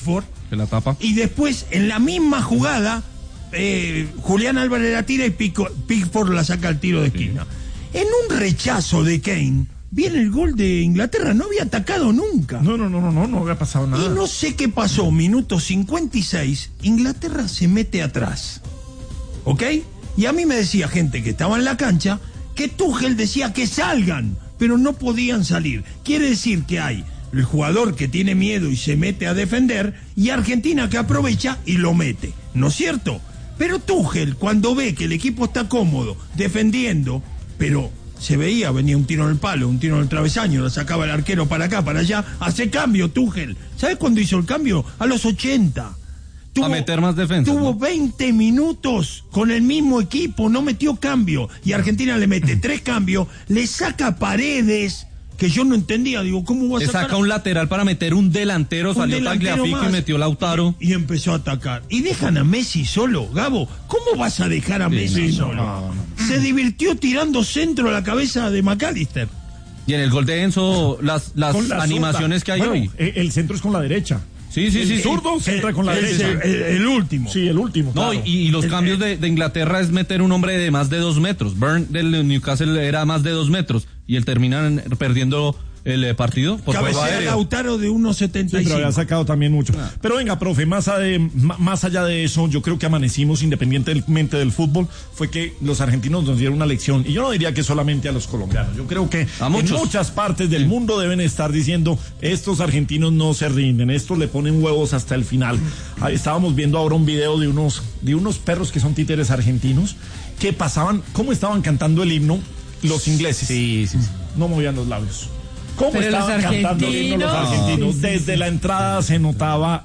Pickford. Que la tapa. Y después, en la misma jugada, Julián Álvarez la tira y Pickford la saca al tiro de esquina. Sí. En un rechazo de Kane, viene el gol de Inglaterra. No había atacado nunca. No había pasado nada. Y no sé qué pasó, minuto 56, Inglaterra se mete atrás. ¿Ok? Y a mí me decía gente que estaba en la cancha que Tuchel decía que salgan, pero no podían salir. Quiere decir que hay el jugador que tiene miedo y se mete a defender, y Argentina que aprovecha y lo mete, ¿no es cierto? Pero Tuchel, cuando ve que el equipo está cómodo, defendiendo, pero se veía, venía un tiro en el palo, un tiro en el travesaño, lo sacaba el arquero para acá, para allá, hace cambio Tuchel. ¿Sabes cuándo hizo el cambio? A los 80. A meter más defensa. Tuvo, ¿no? 20 minutos con el mismo equipo, no metió cambio. Y Argentina le mete 3 cambios, le saca Paredes, que yo no entendía, digo, ¿cómo va a sacar? Le saca un lateral para meter un delantero, salió Tagliafico y metió Lautaro. Y empezó a atacar. Y dejan a Messi solo, Gabo. ¿Cómo vas a dejar a Messi solo? No. Se divirtió tirando centro a la cabeza de McAllister. Y en el gol de Enzo, las animaciones que hay hoy. El centro es con la derecha. Sí. Zurdo centra con la derecha. El último. Sí, el último. No, claro. y los cambios de Inglaterra es meter un hombre de más de 2 metros. Burn del Newcastle era más de 2 metros. Y él termina perdiendo el partido por juego aéreo. Lautaro de 1.75. Sí, pero había sacado también mucho. Pero venga, profe, más allá de eso, yo creo que amanecimos, independientemente del fútbol, fue que los argentinos nos dieron una lección. Y yo no diría que solamente a los colombianos. Yo creo que en muchas partes del mundo deben estar diciendo, estos argentinos no se rinden, estos le ponen huevos hasta el final. Estábamos viendo ahora un video de unos perros que son títeres argentinos, que pasaban, cómo estaban cantando el himno los ingleses. Sí. No movían los labios. ¿Cómo pero estaban cantando los argentinos? Sí, desde la entrada se notaba,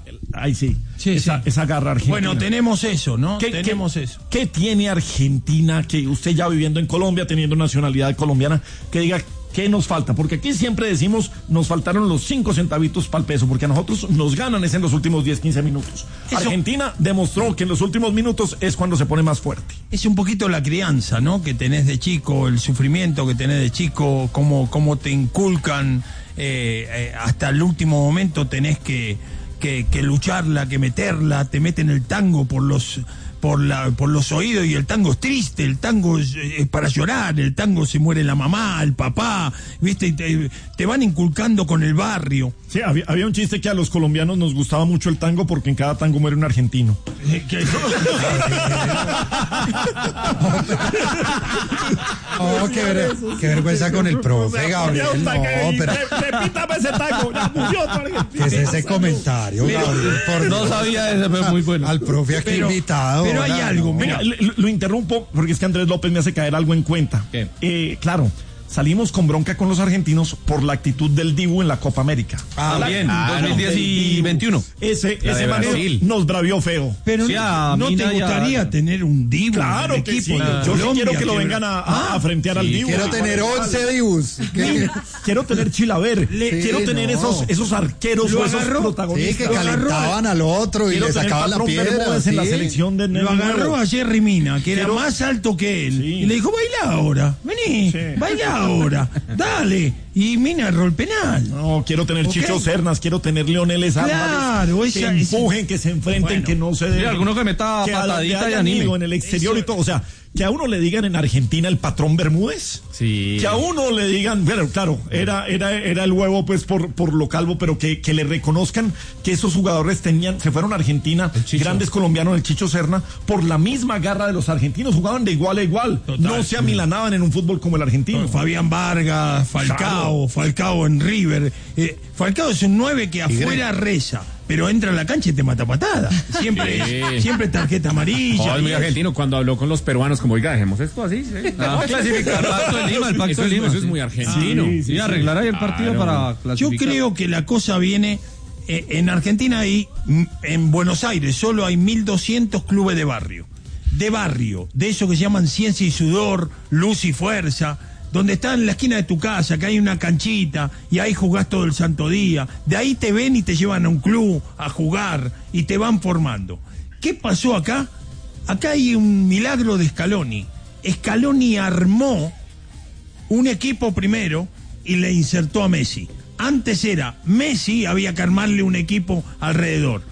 esa garra argentina. Bueno, tenemos eso, ¿no? Tenemos eso. ¿Qué tiene Argentina, que usted ya viviendo en Colombia, teniendo nacionalidad colombiana, que diga qué nos falta? Porque aquí siempre decimos, nos faltaron los 5 centavitos para el peso, porque a nosotros nos ganan en los últimos 10, 15 minutos. Eso. Argentina demostró que en los últimos minutos es cuando se pone más fuerte. Es un poquito la crianza, ¿no? Que tenés de chico, el sufrimiento que tenés de chico, cómo te inculcan, hasta el último momento tenés que lucharla, que meterla, te meten el tango por los oídos, y el tango es triste, el tango es para llorar, el tango se muere la mamá, el papá, ¿viste? Y te van inculcando con el barrio. Sí, había un chiste que a los colombianos nos gustaba mucho el tango porque en cada tango muere un argentino. Oh, qué vergüenza con el profe, Gabriel. No, pero... Repítame ese tango, ya murió tu argentino. ¿Qué es ese comentario, Gabriel? No sabía ese, pero muy bueno. Al profe aquí invitado. Pero hay algo, mira, lo interrumpo porque es que Andrés López me hace caer algo en cuenta. Claro, salimos con bronca con los argentinos por la actitud del Dibu en la Copa América. Bien, 2010 y 21. Ese man nos bravió feo. Pero sí, ¿no te gustaría tener un Dibu? Claro en el equipo? Sí. Yo sí quiero que lo vengan a frentear al Dibu. Quiero tener 11 Dibus. Quiero tener Chilaver. Quiero tener esos arqueros o esos protagonistas. Sí, que calentaban al otro y le sacaban la piedra. En la selección de lo agarró a Jerry Mina, que era más alto que él. Y le dijo, baila ahora. Vení, baila ahora, dale. Y Mina erró el penal. No, quiero tener Chicho Sernas, quiero tener Leoneles Álvarez, que empujen, que se enfrenten, que no se den. Alguno que meta patadita y anime. En el exterior y todo, o sea, que a uno le digan en Argentina el patrón Bermúdez. Sí. Que a uno le digan, bueno, claro, era el huevo pues por lo calvo, pero que le reconozcan que esos jugadores se fueron a Argentina, grandes colombianos, el Chicho Serna, por la misma garra de los argentinos, jugaban de igual a igual. Total, no se amilanaban en un fútbol como el argentino. Fabián Vargas, Falcao en River. Falcao es un 9 que afuera reza, pero entra a la cancha y te mata patada. Siempre tarjeta amarilla. Muy argentino cuando habló con los peruanos, como, oiga, dejemos esto así. Vamos a clasificar el Pacto de Lima. Eso es muy argentino. Sí, arreglar ahí el partido para clasificar. Yo creo que la cosa viene, en Argentina en Buenos Aires solo hay 1.200 clubes de barrio, de eso que se llaman Ciencia y Sudor, Luz y Fuerza, donde está en la esquina de tu casa, que hay una canchita y ahí jugás todo el santo día. De ahí te ven y te llevan a un club a jugar y te van formando. ¿Qué pasó acá? Acá hay un milagro de Scaloni. Scaloni armó un equipo primero y le insertó a Messi. Antes era Messi, había que armarle un equipo alrededor.